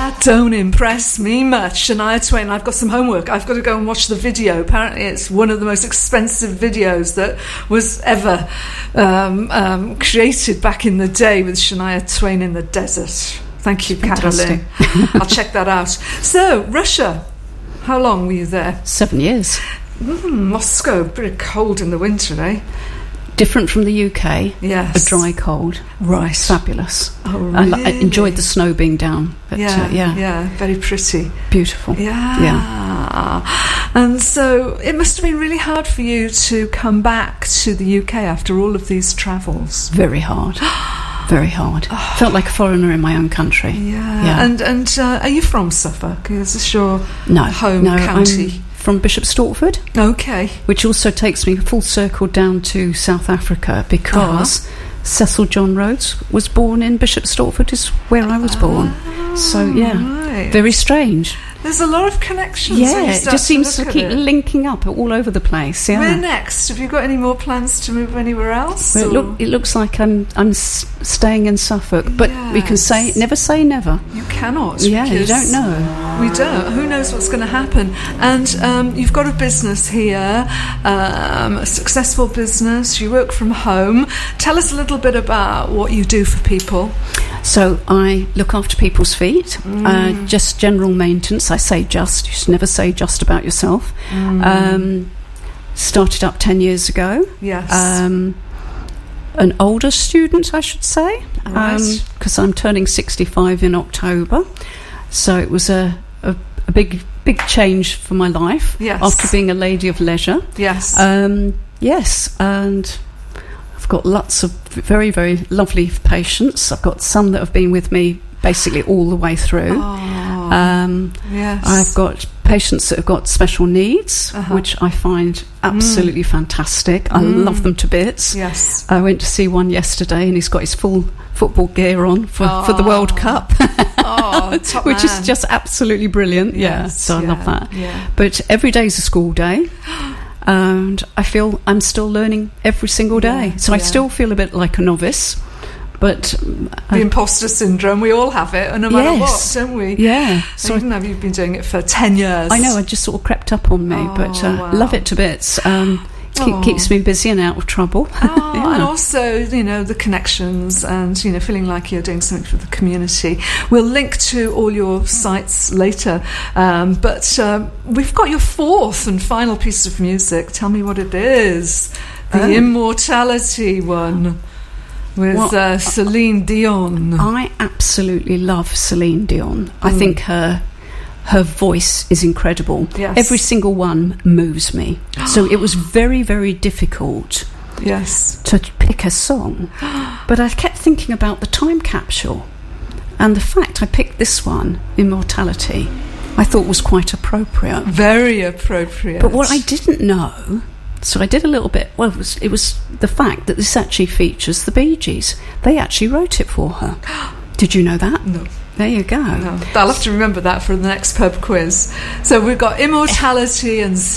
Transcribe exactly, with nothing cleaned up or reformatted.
That don't impress me much. Shania Twain, I've got some homework. I've got to go and watch the video. Apparently it's one of the most expensive videos that was ever um, um, created back in the day, with Shania Twain in the desert. Thank you, Carolyn. I'll check that out. So, Russia, how long were you there? Seven years. Mm, Moscow, pretty cold in the winter, eh? Different from the U K. Yes. A dry cold. Right. Fabulous. Oh, really? I, I enjoyed the snow being down. But, yeah, uh, yeah. Yeah, very pretty. Beautiful. Yeah. Yeah. And so it must have been really hard for you to come back to the U K after all of these travels. Very hard. Very hard. Oh. Felt like a foreigner in my own country. Yeah. yeah. And and uh, are you from Suffolk? Is this your no, home no, county? I'm from Bishop Stortford. Okay. Which also takes me full circle down to South Africa, because uh-huh. Cecil John Rhodes was born in Bishop Stortford, is where I was born. Oh, so, yeah, right. Very strange. There's a lot of connections. Yeah, it just seems to, to keep it. linking up all over the place. Yeah. Where next? Have you got any more plans to move anywhere else? Well, it, look, it looks like I'm I'm s- staying in Suffolk, but yes. we can say never say never. You cannot. Yeah, you don't know. We don't. Who knows what's going to happen? And um, you've got a business here, um, a successful business. You work from home. Tell us a little bit about what you do for people. So I look after people's feet, mm. uh, just general maintenance. I say just, you should never say just about yourself. Mm. Um, started up ten years ago. Yes. Um, an older student, I should say, right. because um, I'm turning sixty-five in October. So it was a, a, a big, big change for my life. Yes. After being a lady of leisure. Yes. Um, yes, and I've got lots of very, very lovely patients. I've got some that have been with me basically all the way through. Oh, um, yes. I've got patients that have got special needs, uh-huh. which I find absolutely mm. fantastic. I mm. love them to bits. Yes. I went to see one yesterday, and he's got his full football gear on for, oh. for the World Cup, oh, top which man. is just absolutely brilliant. Yes, yeah, so yeah, I love that. Yeah. But every day's a school day. And I feel I'm still learning every single day. Yeah, so yeah. I still feel a bit like a novice. But the I, imposter syndrome, we all have it, no matter yes, what, don't we? Yeah. So even though you've been doing it for ten years. I know, it just sort of crept up on me, oh, but uh, wow. love it to bits. Um, keep, oh. Keeps me busy and out of trouble. Oh, yeah. And also, you know, the connections and, you know, feeling like you're doing something for the community. We'll link to all your sites later. Um, but um, we've got your fourth and final piece of music. Tell me what it is. The oh. Immortality one. With well, uh, Celine Dion. I absolutely love Celine Dion. Mm. I think her her voice is incredible. Yes. Every single one moves me. So it was very, very difficult yes. to pick a song. But I kept thinking about the time capsule. And the fact I picked this one, Immortality, I thought was quite appropriate. Very appropriate. But what I didn't know... So I did a little bit, well, it was, it was the fact that this actually features the Bee Gees. They actually wrote it for her. Did you know that? No. There you go. No. I'll have to remember that for the next pub quiz. So we've got Immortality and